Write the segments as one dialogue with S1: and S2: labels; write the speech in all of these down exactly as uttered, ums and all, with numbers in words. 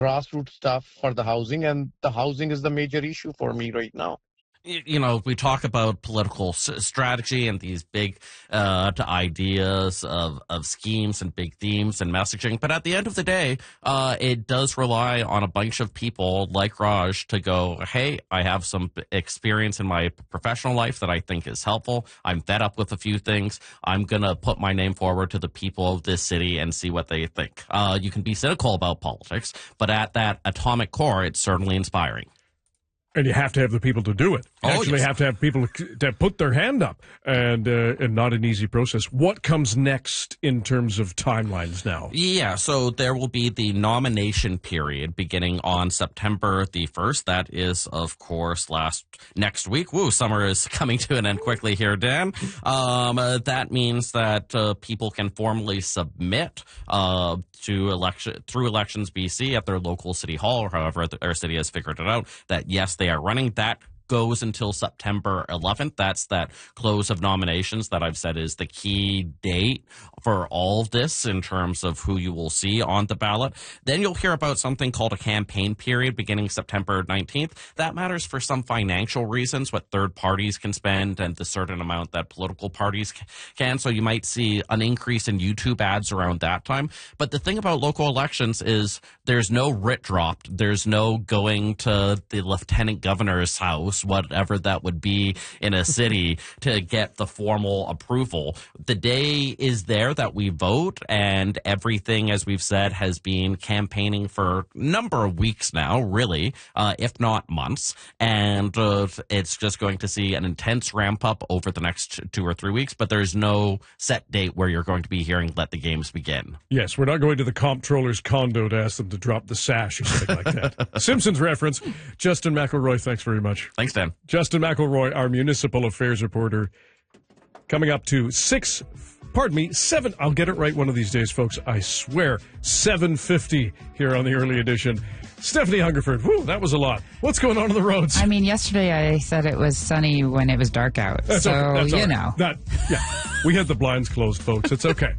S1: grassroots stuff for the housing, and the housing is the major issue for me right now.
S2: You know, we talk about political s- strategy and these big uh, ideas of, of schemes and big themes and messaging. But at the end of the day, uh, it does rely on a bunch of people like Raj to go, hey, I have some experience in my professional life that I think is helpful. I'm fed up with a few things. I'm going to put my name forward to the people of this city and see what they think. Uh, you can be cynical about politics, but at that atomic core, it's certainly inspiring.
S3: And you have to have the people to do it. You
S2: oh,
S3: actually
S2: yes.
S3: have to have people to put their hand up, and uh, and not an easy process. What comes next in terms of timelines now?
S2: Yeah, so there will be the nomination period beginning on September the first. That is, of course, last next week. Woo, summer is coming to an end quickly here, Dan. Um, uh, that means that uh, people can formally submit uh, to election through Elections B C at their local city hall, or however their city has figured it out, that yes, they are running. That goes until September eleventh. That's that close of nominations that I've said is the key date for all of this in terms of who you will see on the ballot. Then you'll hear about something called a campaign period beginning September nineteenth. That matters for some financial reasons, what third parties can spend and the certain amount that political parties can. So you might see an increase in YouTube ads around that time. But the thing about local elections is there's no writ dropped. There's no going to the lieutenant governor's house, whatever that would be in a city, to get the formal approval. The day is there that we vote, and everything, as we've said, has been campaigning for a number of weeks now, really, uh, if not months. And uh, it's just going to see an intense ramp up over the next two or three weeks, but there's no set date where you're going to be hearing let the games begin.
S3: Yes, we're not going to the comptroller's condo to ask them to drop the sash or something like that. Simpsons reference. Justin McElroy, thanks very much.
S2: Thanks, Dan.
S3: Justin McElroy, our municipal affairs reporter, coming up to six, pardon me, seven, I'll get it right one of these days, folks, I swear, seven fifty here on the early edition. Stephanie Hungerford, whew, that was a lot. What's going on on the roads?
S4: I mean, yesterday I said it was sunny when it was dark out,
S3: That's
S4: so,
S3: okay. That's
S4: you
S3: right.
S4: know.
S3: That, yeah, we had the blinds closed, folks. It's okay.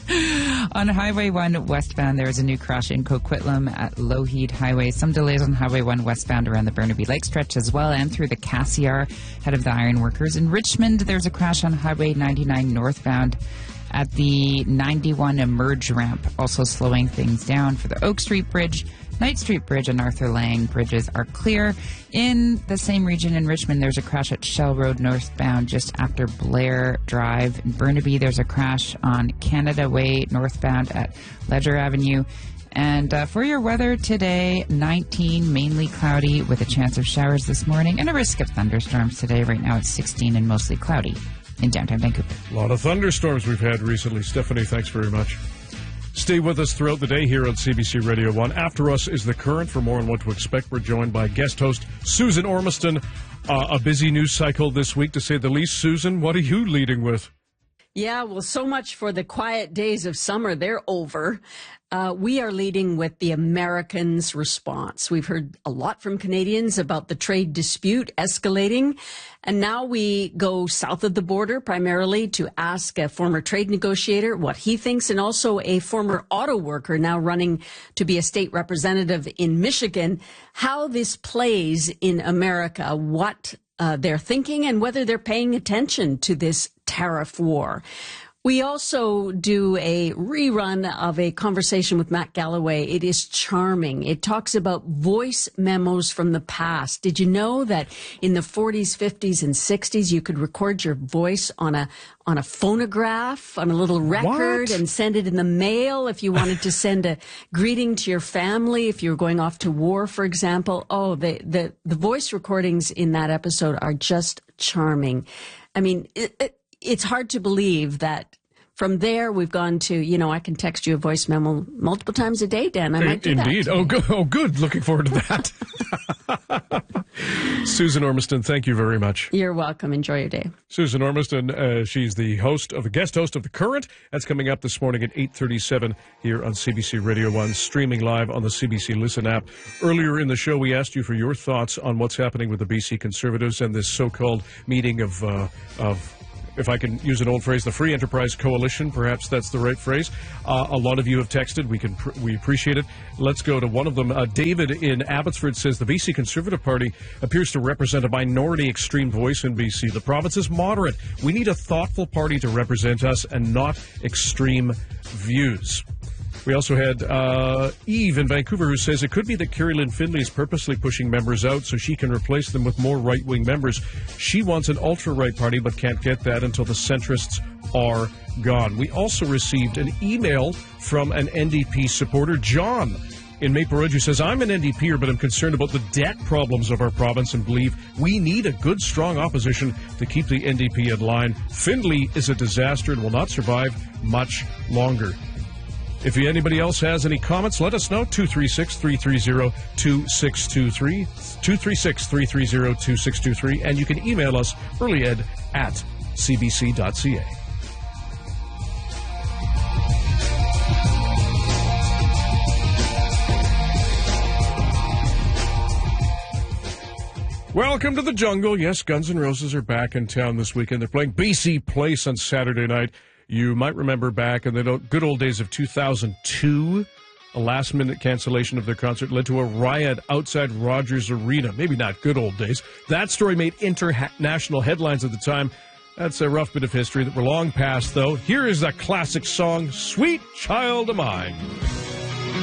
S4: On Highway one westbound, there is a new crash in Coquitlam at Lougheed Highway. Some delays on Highway one westbound around the Burnaby Lake stretch as well, and through the Cassiar, head of the Ironworkers. In Richmond, there's a crash on Highway ninety-nine northbound at the ninety-one Emerge ramp, also slowing things down for the Oak Street Bridge. Knight Street Bridge and Arthur Lang bridges are clear. In the same region in Richmond, there's a crash at Shell Road northbound just after Blair Drive. In Burnaby, there's a crash on Canada Way northbound at Ledger Avenue. And uh, for your weather today, nineteen, mainly cloudy with a chance of showers this morning and a risk of thunderstorms today. Right now it's sixteen and mostly cloudy in downtown Vancouver.
S3: A lot of thunderstorms we've had recently. Stephanie, thanks very much. Stay with us throughout the day here on C B C Radio one. After us is The Current. For more on what to expect, we're joined by guest host Susan Ormiston. Uh, a busy news cycle this week, to say the least. Susan, what are you leading with?
S5: Yeah, well, so much for the quiet days of summer. They're over. Uh, we are leading with the Americans' response. We've heard a lot from Canadians about the trade dispute escalating. And now we go south of the border primarily to ask a former trade negotiator what he thinks, and also a former auto worker now running to be a state representative in Michigan, how this plays in America, what uh, they're thinking, and whether they're paying attention to this tariff war. We also do a rerun of a conversation with Matt Galloway. It is charming. It talks about voice memos from the past. Did you know that in the forties, fifties, and sixties, you could record your voice on a on a phonograph, on a little record,
S3: What?
S5: and send it in the mail if you wanted to send a greeting to your family, if you were going off to war, for example? Oh, the the, the voice recordings in that episode are just charming. I mean, it, it, it's hard to believe that from there we've gone to, you know, I can text you a voice memo multiple times a day, Dan. I might do that.
S3: Indeed. Oh, good. Oh, good. Looking forward to that. Susan Ormiston, thank you very much.
S5: You're welcome. Enjoy your day.
S3: Susan Ormiston, uh, she's the host of the guest host of The Current. That's coming up this morning at eight thirty-seven here on C B C Radio one, streaming live on the C B C Listen app. Earlier in the show, we asked you for your thoughts on what's happening with the B C Conservatives and this so-called meeting of uh, of if I can use an old phrase, the Free Enterprise Coalition. Perhaps that's the right phrase. Uh, a lot of you have texted. We can pr- we appreciate it. Let's go to one of them. Uh, David in Abbotsford says the B C Conservative Party appears to represent a minority extreme voice in B C. The province is moderate. We need a thoughtful party to represent us and not extreme views. We also had uh, Eve in Vancouver who says it could be that Carrie Lynn Findlay is purposely pushing members out so she can replace them with more right-wing members. She wants an ultra-right party but can't get that until the centrists are gone. We also received an email from an N D P supporter, John, in Maple Ridge, who says, I'm an N D P er, but I'm concerned about the debt problems of our province and believe we need a good, strong opposition to keep the N D P in line. Findlay is a disaster and will not survive much longer. If anybody else has any comments, let us know. two three six, three three zero, two six two three, two three six, three three zero, two six two three, and you can email us, earlyed at c b c dot c a. Welcome to the jungle. Yes, Guns N' Roses are back in town this weekend. They're playing B C Place on Saturday night. You might remember back in the good old days of two thousand two, a last-minute cancellation of their concert led to a riot outside Rogers Arena. Maybe not good old days. That story made international headlines at the time. That's a rough bit of history that we're long past, though. Here is a classic song, Sweet Child of Mine.